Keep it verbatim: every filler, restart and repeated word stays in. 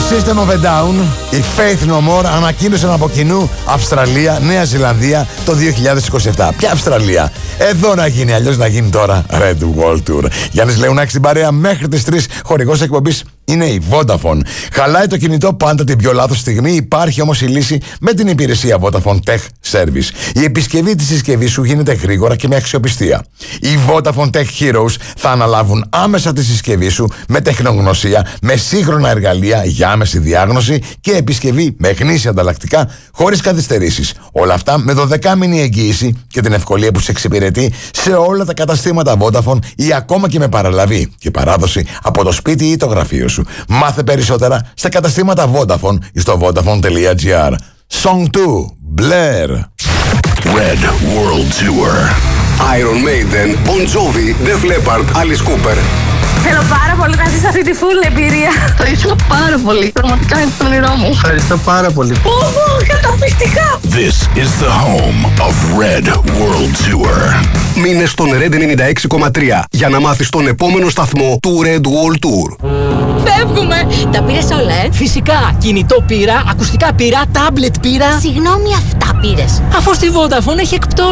System of a Down, η Faith No More ανακοίνωσαν από κοινού Αυστραλία, Νέα Ζηλανδία το δύο χιλιάδες είκοσι επτά. Ποια Αυστραλία? Εδώ να γίνει, αλλιώς να γίνει τώρα Red World Tour. Γιάννης Λεωνάκης στην παρέα μέχρι τις τρεις. Χορηγός εκπομπής είναι η Vodafone. Χαλάει το κινητό πάντα την πιο λάθος στιγμή. Υπάρχει όμως η λύση με την υπηρεσία Vodafone Tech Service. Η επισκευή της συσκευής σου γίνεται γρήγορα και με αξιοπιστία. Οι Vodafone Tech Heroes θα αναλάβουν άμεσα τη συσκευή σου με τεχνογνωσία, με σύγχρονα εργαλεία για άμεση διάγνωση και επισκευή με γνήσια ανταλλακτικά χωρίς καθυστερήσεις. Όλα αυτά με δωδεκάμηνη εγγύηση και την ευκολία που σε εξυπηρετεί σε όλα τα καταστήματα Vodafone ή ακόμα και με παραλαβή και παράδοση από το σπίτι ή το γραφείο σου. Μάθε περισσότερα στα καταστήματα Vodafone ή στο vodafone.gr. Song two, Blair. Red World Tour. Iron Maiden, Bon Jovi, Def Leppard, Alice Cooper. Θέλω πάρα πολύ να ζήσω αυτή τη full εμπειρία. Θα ήθελα πάρα πολύ. Πραγματικά είναι το όνειρό μου. Ευχαριστώ πάρα πολύ. Ω, καταπληκτικά! This is the home of Red World Tour. Μείνε στον Red ενενήντα έξι κόμμα τρία για να μάθεις τον επόμενο σταθμό του Red World Tour. Φεύγουμε! Τα πήρες όλα, ε? Φυσικά. Κινητό πήρα, ακουστικά πήρα, τάμπλετ πήρα. Συγγνώμη, αυτά πήρες. Αφού στη Vodafone έχει εκπτώσεις.